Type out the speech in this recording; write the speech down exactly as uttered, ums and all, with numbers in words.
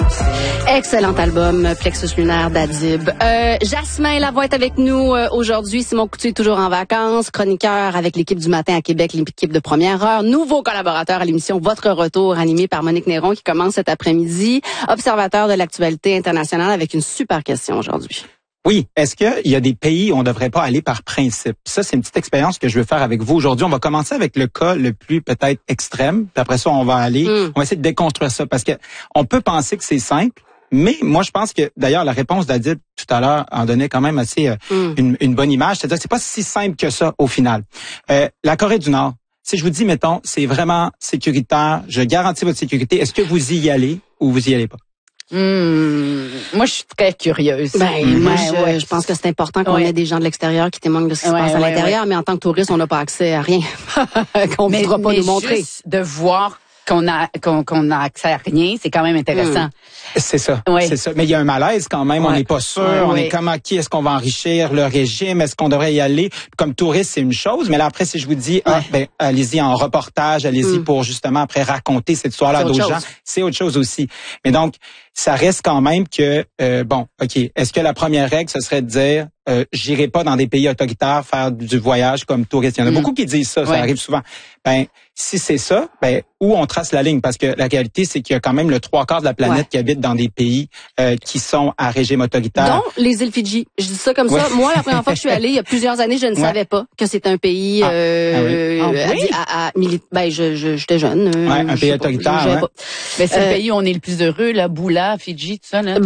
Excellent album, Plexus lunaire d'Adib. Euh, Jasmin Lavoie est avec nous euh, aujourd'hui. Simon Coutu est toujours en vacances, chroniqueur avec l'équipe du matin à Québec, l'équipe de première heure. Nouveau collaborateur à l'émission Votre Retour, animé par Monique Néron, qui commence cet après-midi. Observateur de l'actualité internationale avec une super question aujourd'hui. Oui. Est-ce qu'il y a des pays où on ne devrait pas aller par principe? Ça, c'est une petite expérience que je veux faire avec vous aujourd'hui. On va commencer avec le cas le plus peut-être extrême. Puis après ça, on va aller, mm. on va essayer de déconstruire ça. Parce que on peut penser que c'est simple, mais moi, je pense que, d'ailleurs, la réponse d'Adib tout à l'heure en donnait quand même assez euh, mm. une, une bonne image. C'est-à-dire que c'est pas si simple que ça au final. Euh, la Corée du Nord, si je vous dis, mettons, c'est vraiment sécuritaire, je garantis votre sécurité, est-ce que vous y allez ou vous y allez pas? Mmh, moi, je suis très curieuse. Ben, mmh. moi, je, ouais. je pense que c'est important qu'on ouais. ait des gens de l'extérieur qui témoignent de ce qui ouais, se passe à ouais, l'intérieur, ouais. mais en tant que touriste, on n'a pas accès à rien qu'on ne voudra pas mais nous montrer. Juste de voir qu'on a qu'on qu'on a accès à rien, c'est quand même intéressant. Mmh. C'est ça, ouais. c'est ça. Mais il y a un malaise quand même, ouais. on n'est pas sûr, ouais, on ouais. est comment, qui est-ce qu'on va enrichir, le régime, est-ce qu'on devrait y aller? Comme touriste, c'est une chose, mais là après, si je vous dis, ouais. ah, ben, allez-y en reportage, allez-y mmh. pour justement après raconter cette histoire-là d'autres gens, c'est autre chose aussi. Mais donc, ça reste quand même que, euh, bon, OK, est-ce que la première règle, ce serait de dire, euh, j'irai pas dans des pays autoritaires faire du voyage comme touriste? Il y en a mmh. beaucoup qui disent ça, ça ouais. arrive souvent. Ben, si c'est ça, ben, où on trace la ligne? Parce que la réalité, c'est qu'il y a quand même le trois quarts de la planète ouais. qui habite dans des pays euh, qui sont à régime autoritaire. Donc, les îles Fidji. Je dis ça comme ouais. ça. Moi, la première fois que je suis allée, il y a plusieurs années, je ne ouais. savais pas que c'est un pays... Ah. Euh, ah oui. à, ah oui? à, à, mili- ben, je, je, j'étais jeune. Euh, ouais, un pays autoritaire. Ouais. Mais c'est euh, le pays où on est le plus heureux, là, Boula, Fidji, tout ça, là.